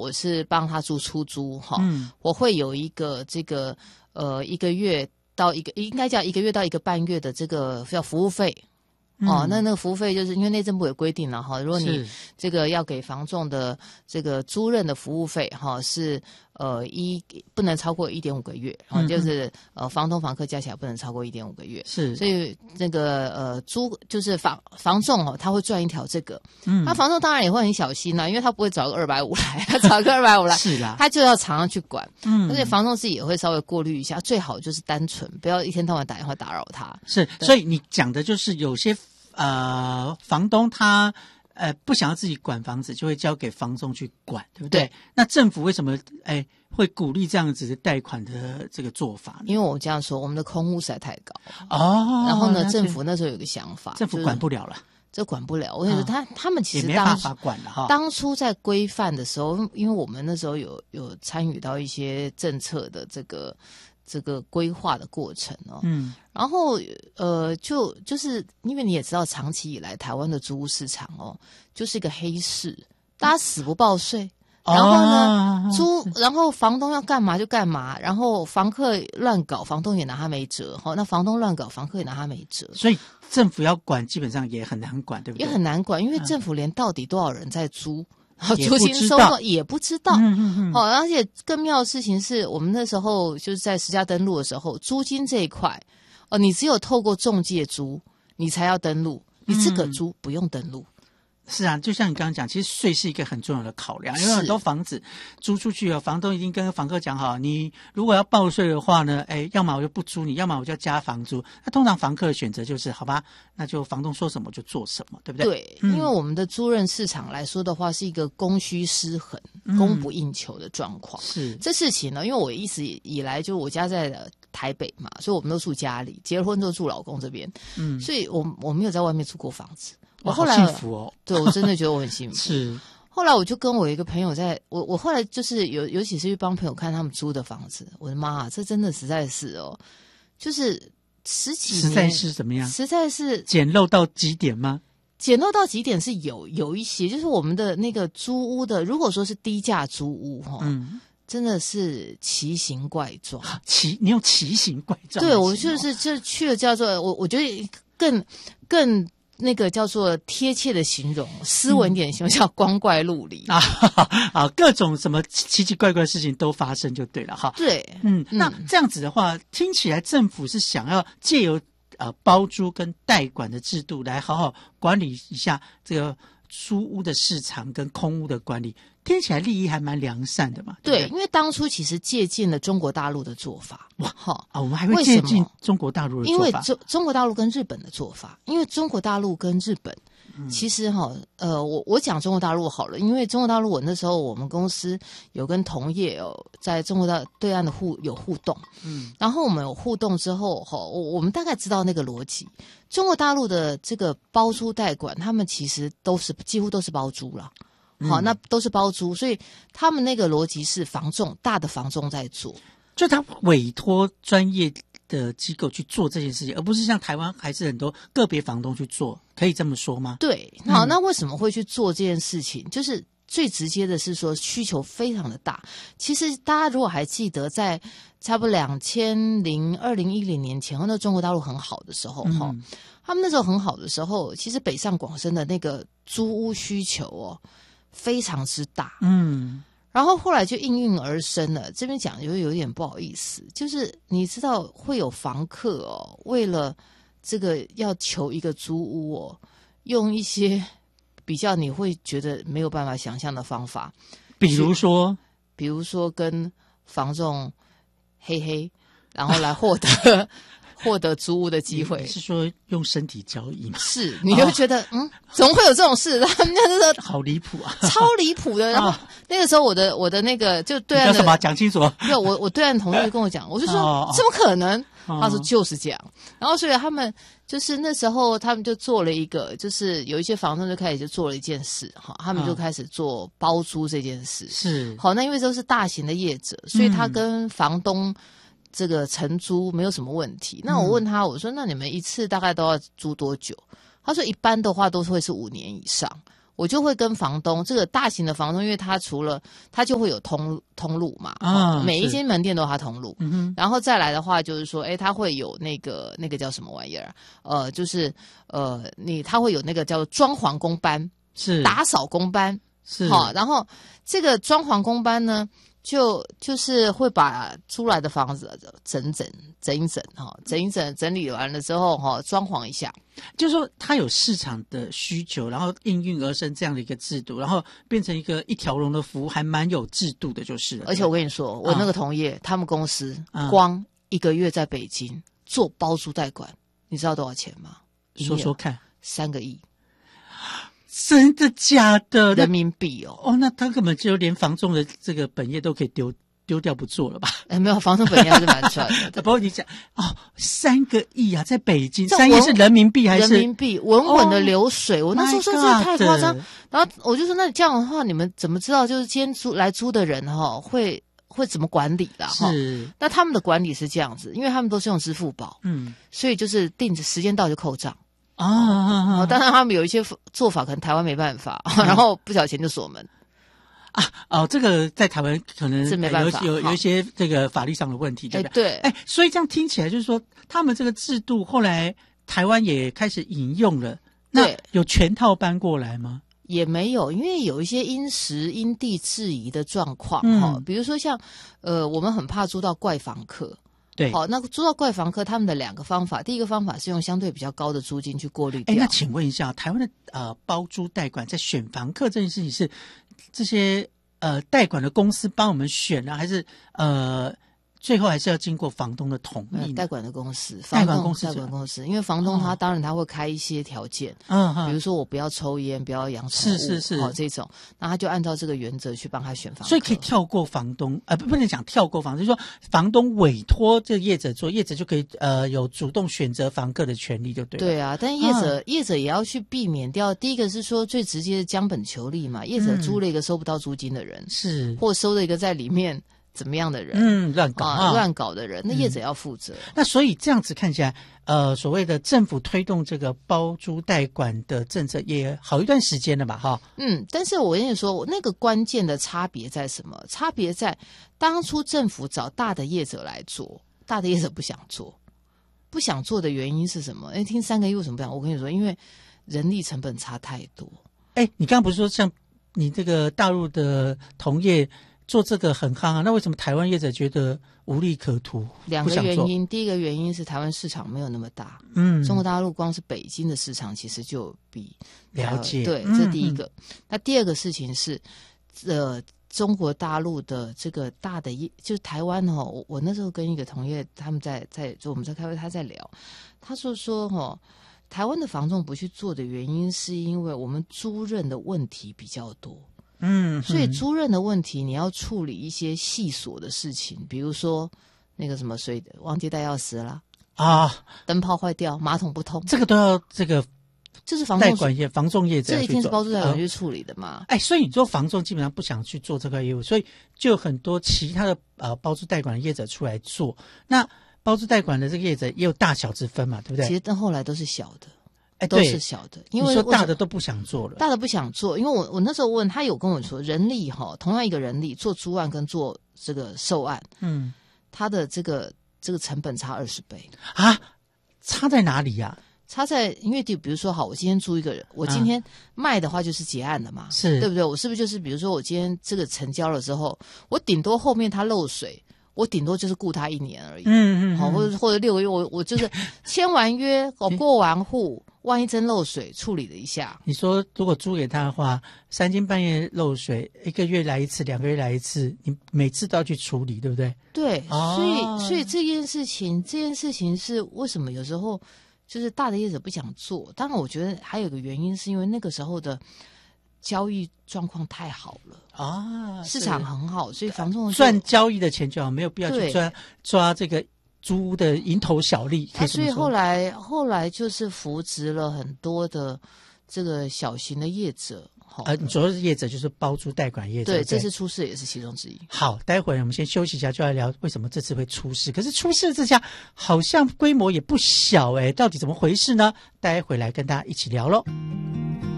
我是帮他住出租哈，我会有一个这个一个月到应该叫1个月到1个半月的这个叫服务费。那个服务费就是因为内政部有规定了哈，如果你这个要给房仲的这个租赁的服务费哈是不能超过 1.5 个月，就是房东房客加起来不能超过 1.5 个月，是，所以那个就是房仲他会赚一条这个，那房仲当然也会很小心啦，因为他不会找个250来，他找个250来，是啦，他就要常常去管，而且房仲自己也会稍微过滤一下，最好就是单纯不要一天到晚打电话打扰他， 是，所以你讲的就是有些房东他不想要自己管房子，就会交给房仲去管，对不对？对。那政府为什么会鼓励这样子的贷款的这个做法呢？ 因为我这样说，我们的空屋实在太高然后呢，政府那时候有个想法， 政府管不了了。 这管不了，我跟你说，他们其实也没办法管了哈。 当初在规范的时候，因为我们那时候有参与到一些政策的这个规划的过程然后就是因为你也知道，长期以来台湾的租屋市场就是一个黑市，大家死不报税，然后呢然后房东要干嘛就干嘛，然后房客乱搞，房东也拿他没辙那房东乱搞，房客也拿他没辙， 所以政府要管基本上也很难管，对不对？ 也很难管，因为政府连到底多少人在租。租金收入也不知道，而且更妙的事情是我们那时候就是在实价登录的时候，租金这一块，你只有透过仲介租，你才要登录，你自个租不用登录。 是啊，就像你刚刚讲，其实税是一个很重要的考量，因为很多房子租出去房东已经跟房客讲好，你如果要报税的话呢，要么我就不租你，要么我就要加房租。那通常房客的选择就是好吧，那就房东说什么就做什么，对不对？ 对，因为我们的租赁市场来说的话，是一个供需失衡、供不应求的状况。是这事情呢，因为我一直以来就我家在台北嘛，所以我们都住家里，结了婚之后住老公这边，所以我没有在外面租过房子。我后来好幸福哦， 对，我真的觉得我很幸福。 是， 后来我就跟我一个朋友我后来就是尤其是去帮朋友看他们租的房子，我的妈啊，这真的实在是就是10几年， 实在是怎么样？ 实在是简陋到极点吗？ 简陋到极点是有一些，就是我们的那个租屋的，如果说是低价租屋真的是奇形怪状。 你用奇形怪状？ 对，我就去了叫做我觉得更那个叫做贴切的形容，斯文点形容叫光怪陆离各种什么奇奇怪怪的事情都发生就对了哈。 对， 那这样子的话，听起来政府是想要借由包租跟代管的制度来好好管理一下这个租屋的市场跟空屋的管理，听起来利益还蛮良善的嘛。 对，因为当初其实借鉴了中国大陆的做法。 我们还会借鉴中国大陆的做法。 因为中国大陆跟日本的做法，因为中国大陆跟日本其实我讲中国大陆好了，因为中国大陆我那时候我们公司有跟同业在中国对岸的有互动，然后我们有互动之后我们大概知道那个逻辑。中国大陆的这个包租代管，他们其实几乎都是包租了，那都是包租，所以他们那个逻辑是大的房仲在做， 就他委托专业的机构去做这件事情，而不是像台湾还是很多个别房东去做，可以这么说吗？ 对，好，那为什么会去做这件事情？就是最直接的是说需求非常的大。其实大家如果还记得，在差不多2010年前后，那中国大陆很好的时候他们那时候很好的时候，其实北上广深的那个租屋需求非常之大。然后后来就应运而生了。这边讲有点不好意思，就是你知道会有房客为了这个要求一个租屋用一些比较你会觉得没有办法想象的方法，比如说跟房仲黑，然后来获得租屋的机会。 你是说用身体交易吗？ 是，你就觉得怎么会有这种事？他们那时候好离谱啊， 超离谱的。然后那个时候我的那个就对岸的叫什么讲清楚。 没有，我对岸同事跟我讲，我就说怎么可能？他说就是这样。然后所以他们就是那时候他们就做了一个，就是有一些房东就开始就做了一件事他们就开始做包租这件事。是好，那因为都是大型的业者，所以他跟房东这个承租没有什么问题。那我问他，我说那你们一次大概都要租多久？他说一般的话都会是5年以上。 我就会跟房东，这个大型的房东，因为他除了他就会有通路嘛，每一间门店都有他通路，然后再来的话就是说，他会有那个叫什么玩意儿，就是他会有那个叫做装潢工班， 是打扫工班， 是好，然后这个装潢工班呢，就是会把出来的房子整理完了之后装潢一下。 就是说它有市场的需求，然后应运而生这样的一个制度，然后变成一条龙的服务，还蛮有制度的就是了。 而且我跟你说，我那个同业他们公司光一个月在北京做包租代管，你知道多少钱吗？ 说说看。 3个亿。 真的假的？ 人民币哦， 那他根本就连房仲的这个本业都可以丢掉不做了吧？ 没有，房仲本业还是蛮赚的。 不过你讲3个亿啊，在北京，3亿是人民币还是人民币？稳稳的流水。我那时候说这个太夸张，然后我就说那这样的话，你们怎么知道就是今天来租的人会怎么管理啦？ 是。 那他们的管理是这样子，因为他们都是用支付宝，所以就是定着时间到就扣账。当然他们有一些做法可能台湾没办法，然后不缴钱就锁门。 这个在台湾可能是没办法， 有一些这个法律上的问题，对不对？ 对。所以这样听起来就是说，他们这个制度后来台湾也开始引用了。那有全套搬过来吗？ 也没有，因为有一些因时因地制宜的状况比如说像我们很怕租到怪房客。 对， 好，那租到怪房客他们的2个方法，第一个方法是用相对比较高的租金去过滤掉。 那请问一下，台湾的包租代管在选房客这件事情是这些代管的公司帮我们选呢，还是最后还是要经过房东的同意？ 代管的公司， 代管公司，因为房东他当然他会开一些条件，比如说我不要抽烟，不要养宠物， 是这种，那他就按照这个原则去帮他选房客。 所以可以跳过房东，不能讲跳过房东，就是说房东委托这个业者做，业者就可以有主动选择房客的权利，就对了。 对啊，但业者也要去避免掉，第一个是说最直接的将本求利嘛，业者租了一个收不到租金的人， 是或收了一个在里面怎么样的人， 乱搞的人，那业者要负责。 那所以这样子看起来，所谓的政府推动这个包租代管的政策也好一段时间了吧，哈。 但是我跟你说，那个关键的差别在什么？差别在当初政府找大的业者来做，大的业者不想做的原因是什么？听3个亿为什么不想？我跟你说，因为人力成本差太多。 你刚刚不是说像你这个大陆的同业做这个很夯啊，那为什么台湾业者觉得无利可图 ？2个原因，第一个原因是台湾市场没有那么大，中国大陆光是北京的市场其实就比了解， 对，这第一个。那第二个事情是，中国大陆的这个大的就是台湾我那时候跟一个同业他们就我们在开会，他在聊，他说台湾的房仲不去做的原因是因为我们租赁的问题比较多。所以租赁的问题你要处理一些细琐的事情，比如说那个什么水忘记带钥匙了灯泡坏掉，马桶不通， 这个都要这个就是代管业、房仲业者这一定是包租代管去处理的嘛。 所以你做房仲基本上不想去做这个业务，所以就有很多其他的包租代管的业者出来做。那包租代管的这个业者也有大小之分嘛，对不对？ 其实但后来都是小的。都是小的，因为你说大的都不想做了， 大的不想做，因为我那时候问他有跟我说，人力同样一个人力做租案跟做这个售案，他的这个成本差20倍啊，差在哪里呀？ 差在因为比如说好，我今天租一个人，我今天卖的话就是结案的嘛， 是对不对？我是不是就是比如说我今天这个成交了之后，我顶多后面他漏水。我顶多就是雇他1年而已，或者6个月，我就是签完约，过完户，万一真漏水，处理了一下。 你说如果租给他的话，3更半夜漏水，1个月来一次，2个月来一次，你每次都要去处理，对不对？ 对，所以这件事情是为什么有时候就是大的业者不想做？当然，我觉得还有个原因是因为那个时候的交易状况太好了市场很好，所以房仲赚交易的钱就好，没有必要去抓这个租屋的蝇头小利。 所以后来就是扶植了很多的这个小型的业者。 你主要是业者就是包租代管业者。 对，这次出事也是其中之一。 好，待会儿我们先休息一下，就来聊为什么这次会出事。可是出事这家好像规模也不小到底怎么回事呢？待会儿来跟大家一起聊咯。